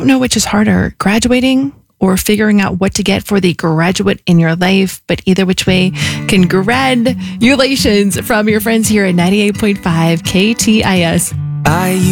don't know which is harder, graduating or figuring out what to get for the graduate in your life. But either which way, congratulations from your friends here at 98.5 KTIS.